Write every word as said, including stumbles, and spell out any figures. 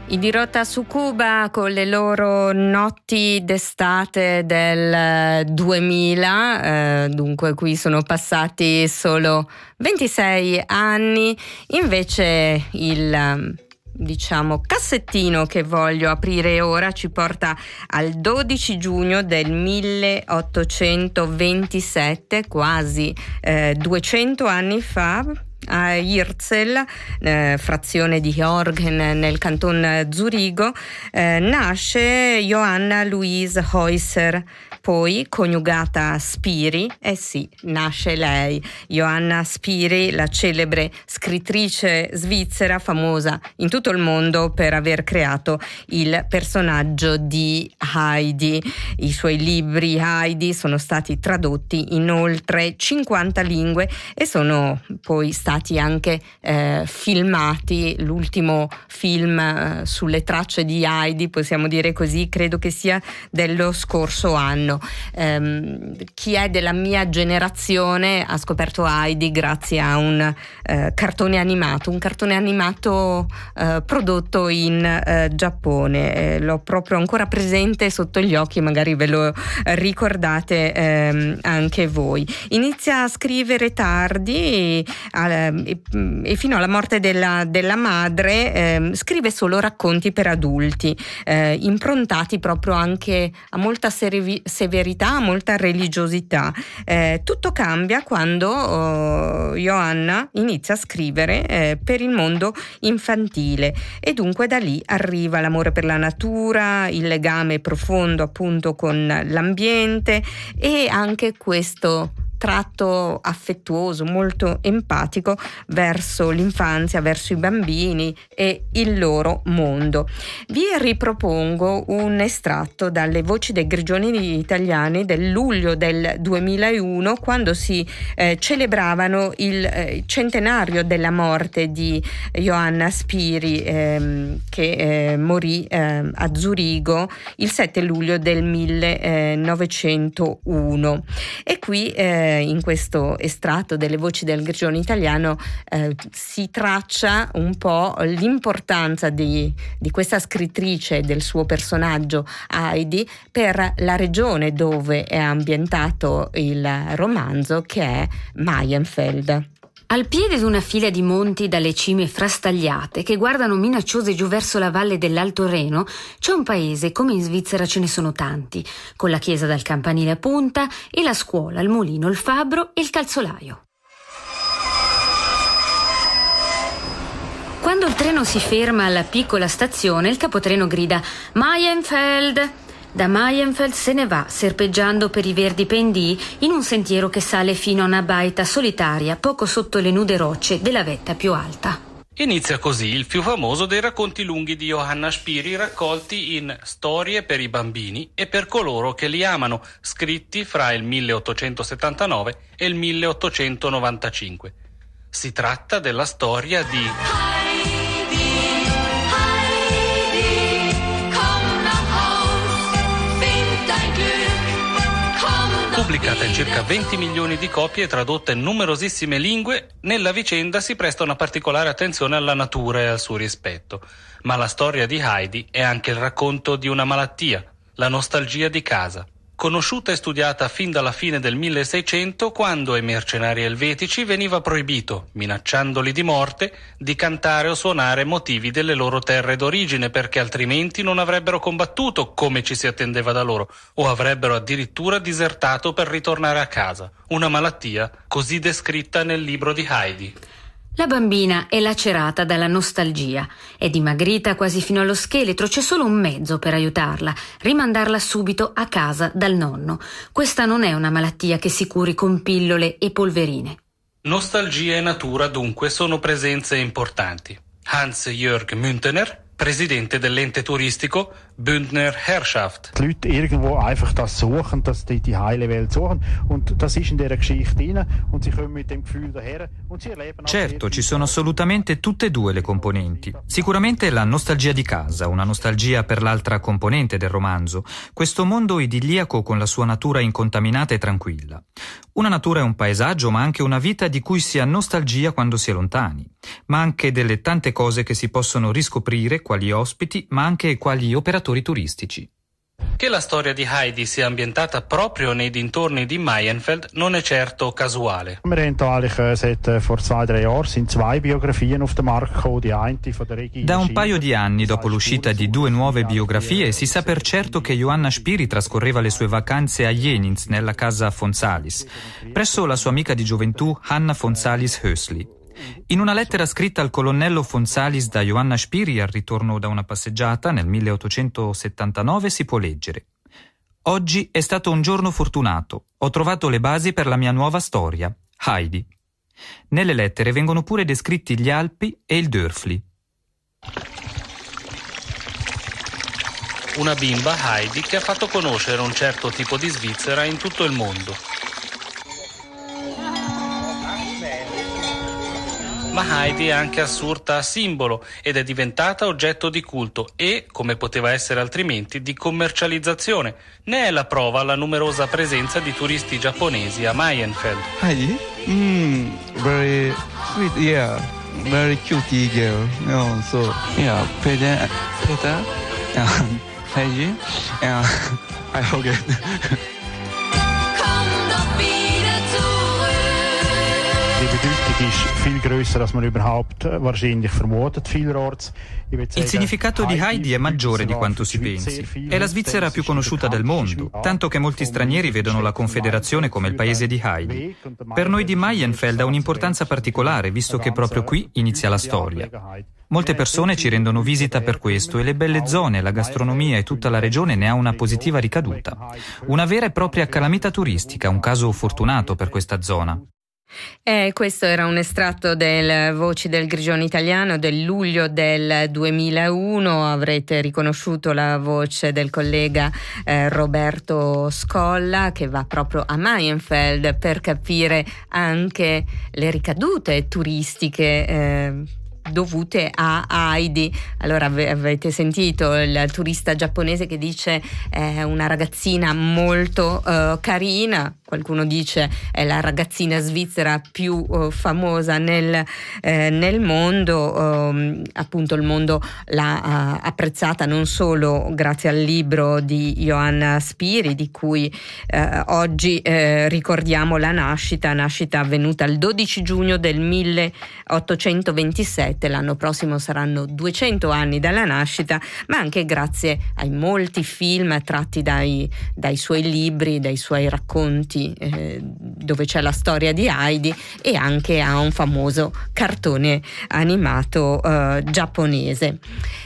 I Dirotta su Cuba con le loro notti d'estate del duemila, eh, dunque qui sono passati solo ventisei anni, invece il diciamo cassettino che voglio aprire ora ci porta al dodici giugno del milleottocentoventisette, quasi eh, duecento anni fa. A Hirzel, eh, frazione di Jorgen nel canton Zurigo, eh, nasce Johanna Louise Heusser, poi coniugata Spiri, eh sì, nasce lei, Johanna Spiri, la celebre scrittrice svizzera famosa in tutto il mondo per aver creato il personaggio di Heidi. I suoi libri Heidi sono stati tradotti in oltre cinquanta lingue e sono poi stati anche eh, filmati. L'ultimo film eh, sulle tracce di Heidi, possiamo dire così, credo che sia dello scorso anno. Um, chi è della mia generazione ha scoperto Heidi grazie a un uh, cartone animato, un cartone animato uh, prodotto in uh, Giappone. Eh, l'ho proprio ancora presente sotto gli occhi, magari ve lo ricordate um, anche voi. Inizia a scrivere tardi e, e, e fino alla morte della, della madre eh, scrive solo racconti per adulti, eh, improntati proprio anche a molta seri- severità, molta religiosità. Eh, tutto cambia quando oh, Johanna inizia a scrivere eh, per il mondo infantile e dunque da lì arriva l'amore per la natura, il legame profondo appunto con l'ambiente e anche questo tratto affettuoso, molto empatico verso l'infanzia, verso i bambini e il loro mondo. Vi ripropongo un estratto dalle Voci dei Grigioni Italiani del luglio del duemilauno, quando si eh, celebravano il eh, centenario della morte di Johanna Spiri, ehm, che eh, morì eh, a Zurigo il sette luglio del millenovecentouno. E qui eh, in questo estratto delle Voci del Grigione Italiano eh, si traccia un po' l'importanza di, di questa scrittrice e del suo personaggio Heidi per la regione dove è ambientato il romanzo, che è Mayenfeld. Al piede di una fila di monti dalle cime frastagliate che guardano minacciose giù verso la valle dell'Alto Reno c'è un paese, come in Svizzera ce ne sono tanti, con la chiesa dal campanile a punta e la scuola, il mulino, il fabbro e il calzolaio. Quando il treno si ferma alla piccola stazione, il capotreno grida «Mayenfeld!». Da Mayenfeld se ne va, serpeggiando per i verdi pendii in un sentiero che sale fino a una baita solitaria poco sotto le nude rocce della vetta più alta. Inizia così il più famoso dei racconti lunghi di Johanna Spiri, raccolti in Storie per i bambini e per coloro che li amano, scritti fra il milleottocentosettantanove e il milleottocentonovantacinque. Si tratta della storia di pubblicata in circa venti milioni di copie e tradotta in numerosissime lingue. Nella vicenda si presta una particolare attenzione alla natura e al suo rispetto. Ma la storia di Heidi è anche il racconto di una malattia, la nostalgia di casa. Conosciuta e studiata fin dalla fine del milleseicento, quando ai mercenari elvetici veniva proibito, minacciandoli di morte, di cantare o suonare motivi delle loro terre d'origine, perché altrimenti non avrebbero combattuto come ci si attendeva da loro, o avrebbero addirittura disertato per ritornare a casa. Una malattia così descritta nel libro di Heidi. La bambina è lacerata dalla nostalgia, è dimagrita quasi fino allo scheletro, c'è solo un mezzo per aiutarla, rimandarla subito a casa dal nonno. Questa non è una malattia che si curi con pillole e polverine. Nostalgia e natura dunque sono presenze importanti. Hans-Jörg Müntener, presidente dell'ente turistico Bündner Herrschaft. Die Leute irgendwo einfach das suchen, dass die, die heile Welt suchen, und das ist in dieser Geschichte drin, und sie kommen mit dem Gefühl daher und sie erleben auch. Certo, ci sono assolutamente tutte e due le componenti. Sicuramente la nostalgia di casa, una nostalgia per l'altra componente del romanzo, questo mondo idilliaco con la sua natura incontaminata e tranquilla. Una natura e un paesaggio, ma anche una vita di cui si ha nostalgia quando si è lontani, ma anche delle tante cose che si possono riscoprire quali ospiti, ma anche quali operatori turistici. Che la storia di Heidi sia ambientata proprio nei dintorni di Mayenfeld non è certo casuale. Wir haben eigentlich seit vor zwei, drei Jahren sind zwei Biografien auf den Markt gekommen, die eine von der Regina. Da un paio di anni, dopo l'uscita di due nuove biografie, si sa per certo che Johanna Spiri trascorreva le sue vacanze a Jenins, nella casa Fonsalis, presso la sua amica di gioventù Hanna Fonsalis Hösli. In una lettera scritta al colonnello Fonsalis da Johanna Spiri al ritorno da una passeggiata nel milleottocentosettantanove si può leggere: «Oggi è stato un giorno fortunato. Ho trovato le basi per la mia nuova storia, Heidi». Nelle lettere vengono pure descritti gli Alpi e il Dörfli. Una bimba, Heidi, che ha fatto conoscere un certo tipo di Svizzera in tutto il mondo. Ma Heidi è anche assurta a simbolo ed è diventata oggetto di culto e, come poteva essere altrimenti, di commercializzazione. Ne è la prova la numerosa presenza di turisti giapponesi a Mayenfeld. Heidi? Mm, very sweet, yeah. Very cute girl. No, so, yeah, Peter, Peter, and Heidi, and I forget. Die Bedeutung ist viel grösser, als man überhaupt wahrscheinlich vermutet vielerorts. Il significato di Heidi è maggiore di quanto si pensi. È la Svizzera più conosciuta del mondo, tanto che molti stranieri vedono la Confederazione come il paese di Heidi. Per noi di Mayenfeld ha un'importanza particolare, visto che proprio qui inizia la storia. Molte persone ci rendono visita per questo e le belle zone, la gastronomia e tutta la regione ne ha una positiva ricaduta. Una vera e propria calamita turistica, un caso fortunato per questa zona. Eh, questo era un estratto del Voci del Grigione Italiano del luglio del duemilauno. Avrete riconosciuto la voce del collega eh, Roberto Scolla, che va proprio a Mayenfeld per capire anche le ricadute turistiche eh, dovute a Heidi. Allora avete sentito il turista giapponese che dice è una ragazzina molto uh, carina, qualcuno dice è la ragazzina svizzera più uh, famosa nel, eh, nel mondo. Um, appunto il mondo l'ha uh, apprezzata non solo grazie al libro di Johanna Spiri, di cui uh, oggi uh, ricordiamo la nascita, nascita avvenuta il dodici giugno del milleottocentoventisette. L'anno prossimo saranno duecento anni dalla nascita, ma anche grazie ai molti film tratti dai, dai suoi libri, dai suoi racconti eh, dove c'è la storia di Heidi, e anche a un famoso cartone animato eh, giapponese.